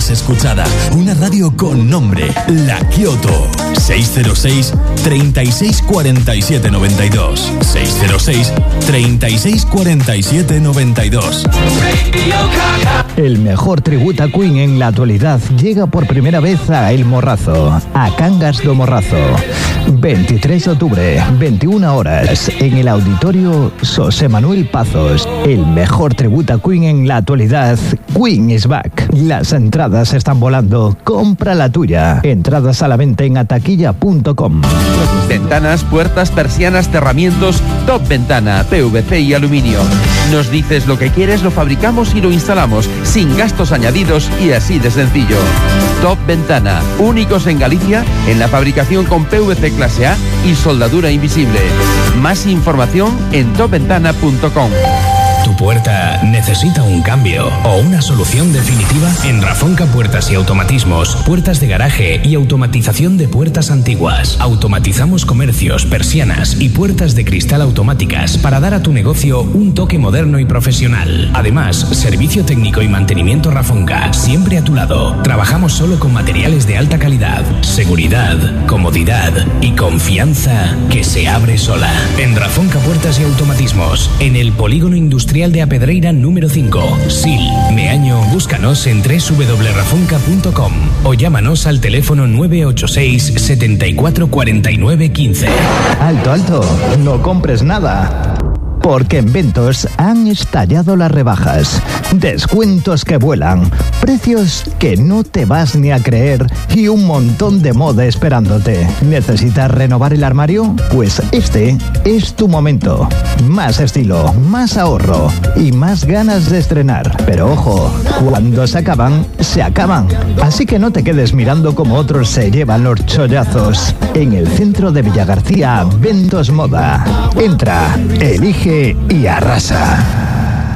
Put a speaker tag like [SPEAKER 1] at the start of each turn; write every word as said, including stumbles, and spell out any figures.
[SPEAKER 1] más escuchada. Una radio con nombre, La Kioto. seis cero seis, treinta y seis cuarenta y siete noventa y dos. seis cero seis, treinta y seis cuarenta y siete noventa y dos.
[SPEAKER 2] El mejor tributo a Queen en la actualidad llega por primera vez a El Morrazo, a Cangas do Morrazo. veintitrés de octubre, veintiuna horas, en el auditorio José Manuel Pazos. El mejor tributo a Queen en la actualidad, Queen is back. Las entradas están volando, compra la tuya. Entradas a la venta en ataquilla punto com.
[SPEAKER 3] Ventanas, puertas, persianas, cerramientos, Top Ventana, P V C y aluminio. Nos dices lo que quieres, lo fabricamos y lo instalamos, sin gastos añadidos y así de sencillo. Top Ventana, únicos en Galicia en la fabricación con P V C clase A y soldadura invisible. Más información en top ventana punto com.
[SPEAKER 4] ¿Tu puerta necesita un cambio o una solución definitiva? En Rafonca Puertas y Automatismos, puertas de garaje y automatización de puertas antiguas. Automatizamos comercios, persianas y puertas de cristal automáticas para dar a tu negocio un toque moderno y profesional. Además, servicio técnico y mantenimiento Rafonca, siempre a tu lado. Trabajamos solo con materiales de alta calidad, seguridad, comodidad y confianza que se abre sola. En Rafonca Puertas y Automatismos, en el polígono industrial de Apedreira número cinco, Sil, Meaño. Búscanos en doble u doble u doble u punto rafonca punto com o llámanos al teléfono nueve ocho seis, setenta y cuatro, cuarenta y nueve, quince.
[SPEAKER 2] Alto, alto, no compres nada. Porque en Ventos han estallado las rebajas, descuentos que vuelan, precios que no te vas ni a creer y un montón de moda esperándote. ¿Necesitas renovar el armario? Pues este es tu momento. Más estilo, más ahorro y más ganas de estrenar. Pero ojo, cuando se acaban, se acaban. Así que no te quedes mirando como otros se llevan los chollazos. En el centro de Villagarcía, Ventos Moda. Entra, elige y arrasa.